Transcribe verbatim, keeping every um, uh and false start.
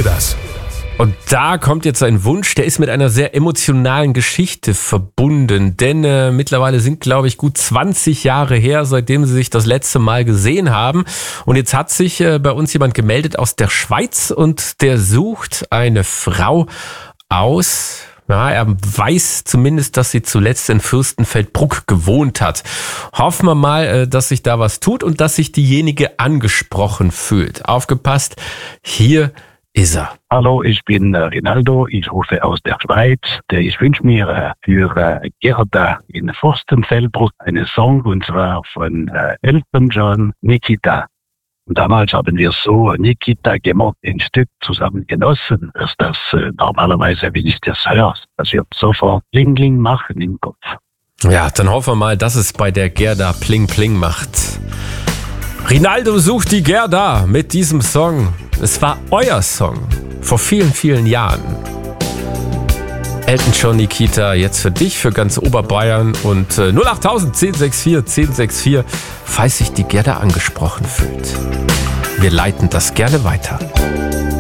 mir das. Und da kommt jetzt ein Wunsch, der ist mit einer sehr emotionalen Geschichte verbunden. Denn äh, mittlerweile sind, glaube ich, gut zwanzig Jahre her, seitdem sie sich das letzte Mal gesehen haben. Und jetzt hat sich äh, bei uns jemand gemeldet aus der Schweiz und der sucht eine Frau aus... Ja, er weiß zumindest, dass sie zuletzt in Fürstenfeldbruck gewohnt hat. Hoffen wir mal, dass sich da was tut und dass sich diejenige angesprochen fühlt. Aufgepasst, hier ist er. Hallo, ich bin Rinaldo, ich rufe aus der Schweiz. Ich wünsche mir für Gerda in Fürstenfeldbruck einen Song, und zwar von Elton John, Nikita. Und damals haben wir so Nikita gemocht, ein Stück zusammen genossen, dass das äh, normalerweise, wenn ich das höre, das wird sofort Pling Pling machen im Kopf. Ja, dann hoffen wir mal, dass es bei der Gerda Pling Pling macht. Rinaldo sucht die Gerda mit diesem Song. Es war euer Song vor vielen, vielen Jahren. Elton John, Nikita, jetzt für dich, für ganz Oberbayern und äh, null achttausend, zehn sechs vier, zehn sechs vier, falls sich die Gerda angesprochen fühlt. Wir leiten das gerne weiter.